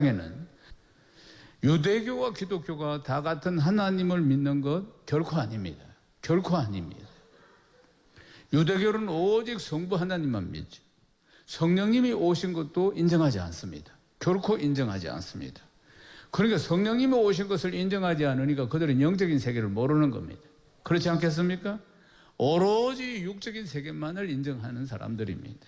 에는 유대교와 기독교가 다 같은 하나님을 믿는 것 결코 아닙니다. 결코 아닙니다. 유대교는 오직 성부 하나님만 믿죠. 성령님이 오신 것도 인정하지 않습니다. 결코 인정하지 않습니다. 그러니까 성령님이 오신 것을 인정하지 않으니까 그들은 영적인 세계를 모르는 겁니다. 그렇지 않겠습니까? 오로지 육적인 세계만을 인정하는 사람들입니다.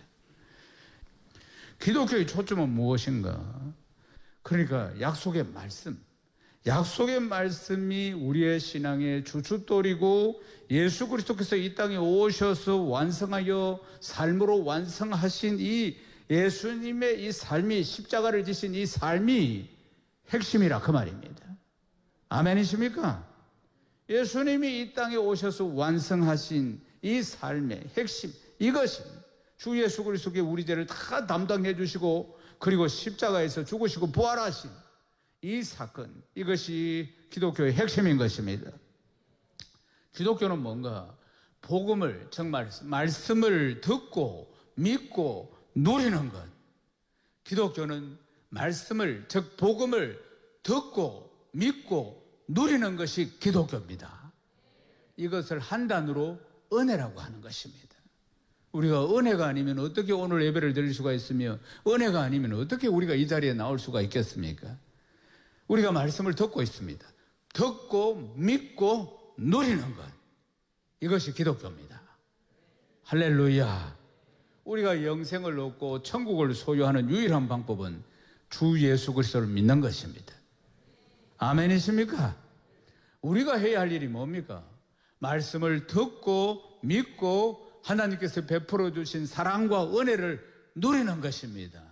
기독교의 초점은 무엇인가? 그러니까 약속의 말씀. 약속의 말씀이 우리의 신앙의 주춧돌이고 예수 그리스도께서 이 땅에 오셔서 완성하여 삶으로 완성하신 이 예수님의 이 삶이, 십자가를 지신 이 삶이 핵심이라 그 말입니다. 아멘이십니까? 예수님이 이 땅에 오셔서 완성하신 이 삶의 핵심, 이것이 주 예수 그리스도께 우리 죄를 다 담당해 주시고 그리고 십자가에서 죽으시고 부활하신 이 사건, 이것이 기독교의 핵심인 것입니다. 기독교는 뭔가 복음을, 정말 말씀을 듣고 믿고 누리는 것. 기독교는 말씀을, 즉 복음을 듣고 믿고 누리는 것이 기독교입니다. 이것을 한 단어로 은혜라고 하는 것입니다. 우리가 은혜가 아니면 어떻게 오늘 예배를 드릴 수가 있으며 은혜가 아니면 어떻게 우리가 이 자리에 나올 수가 있겠습니까? 우리가 말씀을 듣고 있습니다. 듣고 믿고 누리는 것. 이것이 기독교입니다. 할렐루야. 우리가 영생을 얻고 천국을 소유하는 유일한 방법은 주 예수 그리스도를 믿는 것입니다. 아멘이십니까? 우리가 해야 할 일이 뭡니까? 말씀을 듣고 믿고 하나님께서 베풀어 주신 사랑과 은혜를 누리는 것입니다.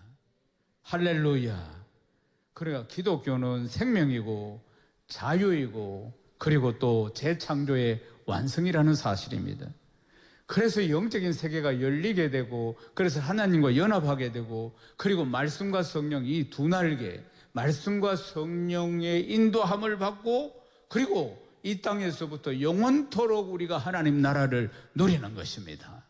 할렐루야. 그러니까 기독교는 생명이고 자유이고 그리고 또 재창조의 완성이라는 사실입니다. 그래서 영적인 세계가 열리게 되고 그래서 하나님과 연합하게 되고 그리고 말씀과 성령 이 두 날개, 말씀과 성령의 인도함을 받고 그리고 이 땅에서부터 영원토록 우리가 하나님 나라를 누리는 것입니다.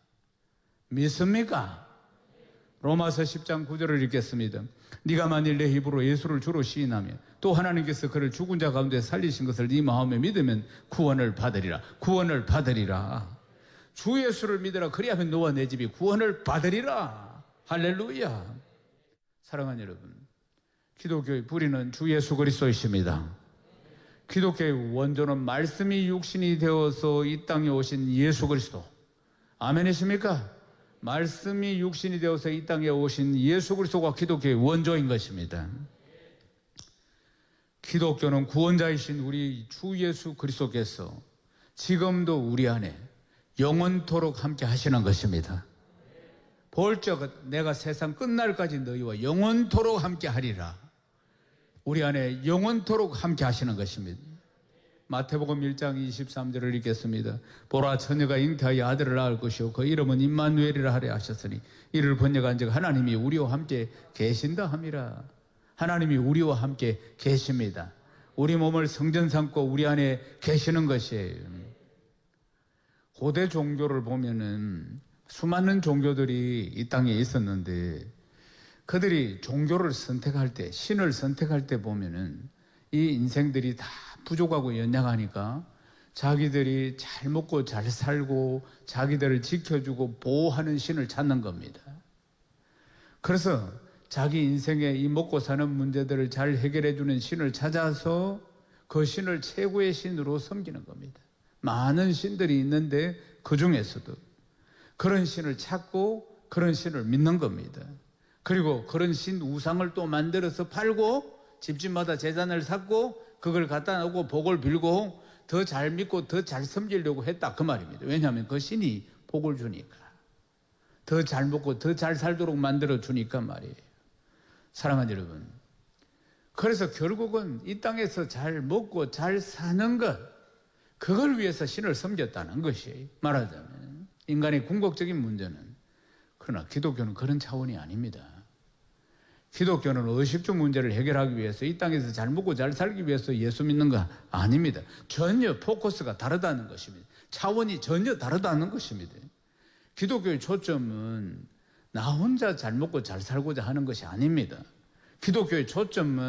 믿습니까? 로마서 10장 9절을 읽겠습니다. 네가 만일 내 입으로 예수를 주로 시인하며 또 하나님께서 그를 죽은 자 가운데 살리신 것을 네 마음에 믿으면 구원을 받으리라. 구원을 받으리라. 주 예수를 믿으라. 그리하면 너와 내 집이 구원을 받으리라. 할렐루야. 사랑하는 여러분, 기독교의 뿌리는 주 예수 그리스도이십니다. 기독교의 원조는 말씀이 육신이 되어서 이 땅에 오신 예수 그리스도. 아멘이십니까? 말씀이 육신이 되어서 이 땅에 오신 예수 그리스도가 기독교의 원조인 것입니다. 기독교는 구원자이신 우리 주 예수 그리스도께서 지금도 우리 안에 영원토록 함께 하시는 것입니다. 볼적 내가 세상 끝날까지 너희와 영원토록 함께 하리라. 우리 안에 영원토록 함께 하시는 것입니다. 마태복음 1장 23절을 읽겠습니다. 보라 처녀가 잉태하여 아들을 낳을 것이요 그 이름은 임마누엘이라 하려 하셨으니 이를 번역한즉 하나님이 우리와 함께 계신다 함이라. 하나님이 우리와 함께 계십니다. 우리 몸을 성전 삼고 우리 안에 계시는 것이에요. 고대 종교를 보면은 수많은 종교들이 이 땅에 있었는데 그들이 종교를 선택할 때, 신을 선택할 때 보면은 이 인생들이 다 부족하고 연약하니까 자기들이 잘 먹고 잘 살고 자기들을 지켜주고 보호하는 신을 찾는 겁니다. 그래서 자기 인생의 이 먹고 사는 문제들을 잘 해결해주는 신을 찾아서 그 신을 최고의 신으로 섬기는 겁니다. 많은 신들이 있는데 그 중에서도 그런 신을 찾고 그런 신을 믿는 겁니다. 그리고 그런 신 우상을 또 만들어서 팔고 집집마다 제단을 샀고 그걸 갖다 놓고 복을 빌고 더 잘 믿고 더 잘 섬기려고 했다 그 말입니다. 왜냐하면 그 신이 복을 주니까. 더 잘 먹고 더 잘 살도록 만들어 주니까 말이에요. 사랑하는 여러분, 그래서 결국은 이 땅에서 잘 먹고 잘 사는 것, 그걸 위해서 신을 섬겼다는 것이에요. 말하자면 인간의 궁극적인 문제는. 그러나 기독교는 그런 차원이 아닙니다. 기독교는 의식주 문제를 해결하기 위해서 이 땅에서 잘 먹고 잘 살기 위해서 예수 믿는 거 아닙니다. 전혀 포커스가 다르다는 것입니다. 차원이 전혀 다르다는 것입니다. 기독교의 초점은 나 혼자 잘 먹고 잘 살고자 하는 것이 아닙니다. 기독교의 초점은